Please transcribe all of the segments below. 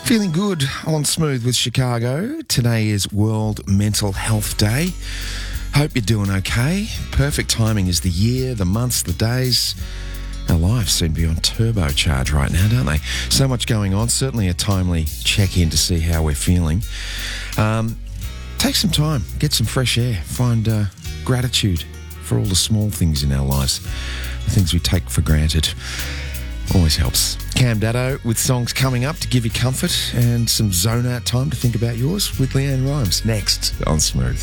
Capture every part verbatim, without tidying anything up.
Feeling good on Smooth with Chicago. Today is World Mental Health Day. Hope you're doing okay. Perfect timing is the year, the months, the days. Our lives seem to be on turbocharge right now, don't they? So much going on. Certainly a timely check-in to see how we're feeling. Um, take some time, get some fresh air, find uh, gratitude for all the small things in our lives, the things we take for granted. Always helps. Cam Daddo with songs coming up to give you comfort and some zone out time to think about yours with Leanne Rhymes next on Smooth.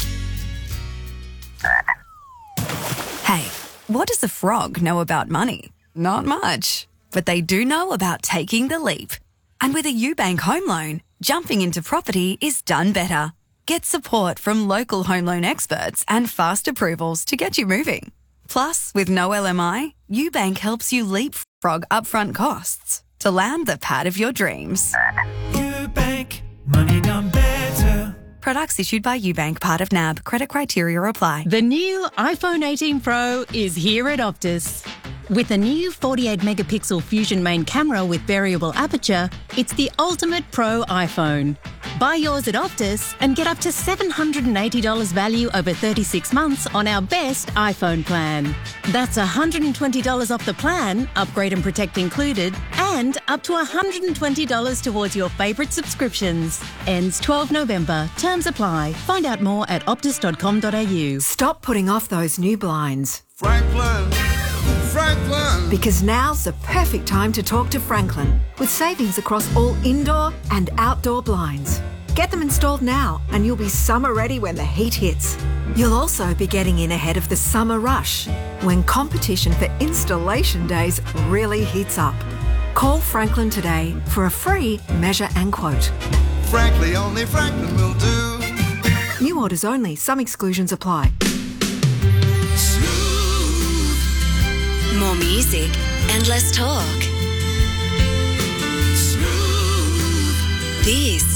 Hey, what does a frog know about money? Not much. But they do know about taking the leap. And with a UBank home loan, jumping into property is done better. Get support from local home loan experts and fast approvals to get you moving. Plus, with no L M I, UBank helps you leapfrog upfront costs to land the pad of your dreams. UBank, money done better. Products issued by UBank, part of N A B. Credit criteria apply. The new iPhone eighteen Pro is here at Optus. With a new forty-eight megapixel Fusion main camera with variable aperture, it's the ultimate pro iPhone. Buy yours at Optus and get up to seven hundred eighty dollars value over thirty-six months on our best iPhone plan. That's one hundred twenty dollars off the plan, upgrade and protect included, and up to one hundred twenty dollars towards your favourite subscriptions. Ends twelfth of November. Terms apply. Find out more at optus dot com dot a u. Stop putting off those new blinds. Franklin, Franklin. Because now's the perfect time to talk to Franklin with savings across all indoor and outdoor blinds. Get them installed now and you'll be summer ready when the heat hits. You'll also be getting in ahead of the summer rush when competition for installation days really heats up. Call Franklin today for a free measure and quote. Frankly, only Franklin will do. New orders only. Some exclusions apply. More music and less talk. Smooth. This